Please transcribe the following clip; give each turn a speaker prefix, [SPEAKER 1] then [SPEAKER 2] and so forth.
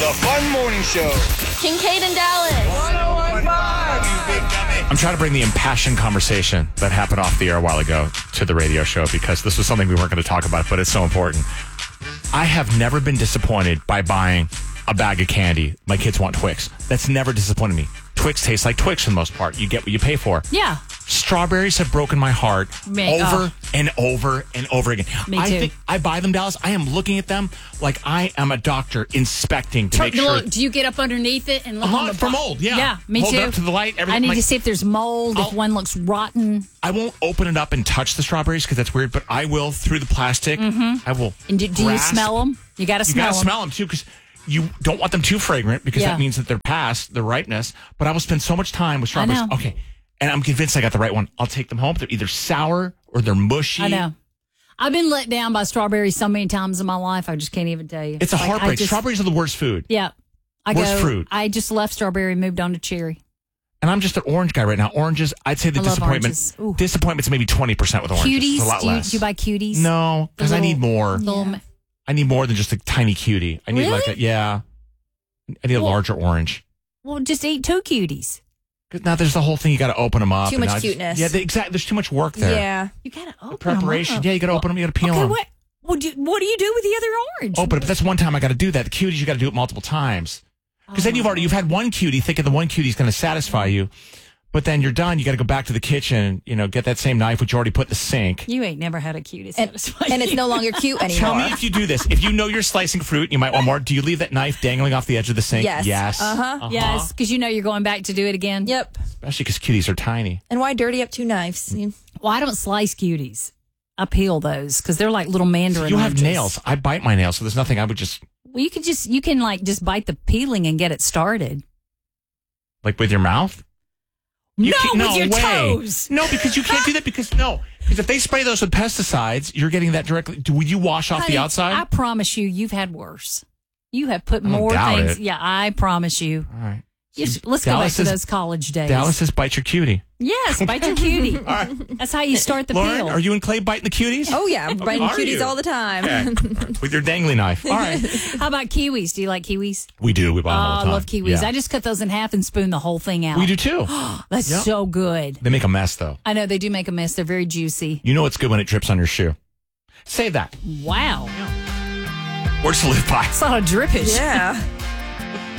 [SPEAKER 1] The Fun Morning Show.
[SPEAKER 2] Kincaid and Dallas.
[SPEAKER 1] 101.5.
[SPEAKER 3] I'm trying to bring the impassioned conversation that happened off the air a while ago to the radio show because this was something we weren't going to talk about, but it's so important. I have never been disappointed by buying a bag of candy. My kids want Twix. That's never disappointed me. Twix tastes like Twix for the most part. You get what you pay for.
[SPEAKER 4] Yeah.
[SPEAKER 3] Strawberries have broken my heart over and over and over again.
[SPEAKER 4] Me
[SPEAKER 3] I
[SPEAKER 4] too.
[SPEAKER 3] think I buy them, Dallas. I am looking at them like I am a doctor inspecting to make sure.
[SPEAKER 4] Do you get up underneath it and look on the
[SPEAKER 3] for mold, yeah.
[SPEAKER 4] Yeah, me
[SPEAKER 3] Hold
[SPEAKER 4] too.
[SPEAKER 3] it up to the light.
[SPEAKER 4] I need to see if there's mold, if one looks rotten.
[SPEAKER 3] I won't open it up and touch the strawberries because that's weird, but I will through the plastic. I will.
[SPEAKER 4] And do you
[SPEAKER 3] grasp.
[SPEAKER 4] smell them? You got to smell them.
[SPEAKER 3] You got to smell them too because you don't want them too fragrant because that means that they're past their ripeness. But I will spend so much time with strawberries.
[SPEAKER 4] I know.
[SPEAKER 3] Okay. And I'm convinced I got the right one. I'll take them home. They're either sour or they're mushy.
[SPEAKER 4] I know. I've been let down by strawberries so many times in my life. I just can't even tell you.
[SPEAKER 3] It's a heartbreak. Strawberries are the worst food.
[SPEAKER 4] Yeah.
[SPEAKER 3] Worst fruit.
[SPEAKER 4] I just left strawberry and moved on to cherry.
[SPEAKER 3] And I'm just an orange guy right now. Oranges, I'd say the disappointment's maybe 20% with oranges.
[SPEAKER 4] Cuties?
[SPEAKER 3] It's a lot less.
[SPEAKER 4] Do you buy cuties?
[SPEAKER 3] No, because I need more.
[SPEAKER 4] Yeah.
[SPEAKER 3] I need more than just a tiny cutie. I need I need a larger orange.
[SPEAKER 4] Well, just eat 2 cuties.
[SPEAKER 3] Because now there's the whole thing. You got to open them up.
[SPEAKER 2] Too much cuteness.
[SPEAKER 3] Exactly. There's too much work there.
[SPEAKER 2] Yeah.
[SPEAKER 4] You got to open
[SPEAKER 3] Preparation.
[SPEAKER 4] them up.
[SPEAKER 3] Yeah, you got to open them. You got to peel them.
[SPEAKER 4] What do you do with the other orange?
[SPEAKER 3] Open it. But that's one time I got to do that. The cuties, you got to do it multiple times. Because then you've had one cutie, thinking the one cutie is going to satisfy you. But then you're done. You got to go back to the kitchen, get that same knife, which you already put in the sink.
[SPEAKER 4] You ain't never had a cutie
[SPEAKER 2] And it's no longer cute anymore.
[SPEAKER 3] Tell me if you do this. If you know you're slicing fruit, you might want more. Do you leave that knife dangling off the edge of the sink?
[SPEAKER 2] Yes.
[SPEAKER 4] Yes, because you know you're going back to do it again.
[SPEAKER 2] Yep.
[SPEAKER 3] Especially because cuties are tiny.
[SPEAKER 2] And why dirty up 2 knives?
[SPEAKER 4] Well, I don't slice cuties. I peel those because they're like little mandarin
[SPEAKER 3] You have
[SPEAKER 4] oranges.
[SPEAKER 3] nails. I bite my nails, so there's nothing I would just...
[SPEAKER 4] Well, you can just bite the peeling and get it started.
[SPEAKER 3] Like with your mouth?
[SPEAKER 4] With your toes.
[SPEAKER 3] No, because you can't do that because if they spray those with pesticides, you're getting that directly. Would you wash off the outside?
[SPEAKER 4] I promise you've had worse. You have put
[SPEAKER 3] I don't
[SPEAKER 4] more
[SPEAKER 3] doubt
[SPEAKER 4] things.
[SPEAKER 3] it.
[SPEAKER 4] Yeah, I promise you.
[SPEAKER 3] All right.
[SPEAKER 4] Let's go back to those college days.
[SPEAKER 3] Dallas says bite your cutie.
[SPEAKER 4] Yes, bite your cutie. That's how you start the
[SPEAKER 3] Lauren,
[SPEAKER 4] peel.
[SPEAKER 3] are you and Clay biting the cuties?
[SPEAKER 2] Oh, yeah. I'm biting
[SPEAKER 3] Are
[SPEAKER 2] cuties
[SPEAKER 3] you?
[SPEAKER 2] all the time.
[SPEAKER 3] Okay. With your dangly knife. All right.
[SPEAKER 4] How about kiwis? Do you like kiwis?
[SPEAKER 3] We do. We buy them all the
[SPEAKER 4] I
[SPEAKER 3] time.
[SPEAKER 4] love kiwis.
[SPEAKER 3] Yeah.
[SPEAKER 4] I just cut those in half and spoon the whole thing out.
[SPEAKER 3] We do too.
[SPEAKER 4] That's so good.
[SPEAKER 3] They make a mess, though.
[SPEAKER 4] I know they do make a mess. They're very juicy.
[SPEAKER 3] You know it's good when it drips on your shoe. Save that.
[SPEAKER 4] Wow.
[SPEAKER 3] Words to live by.
[SPEAKER 4] It's a lot of drippage.
[SPEAKER 2] Yeah.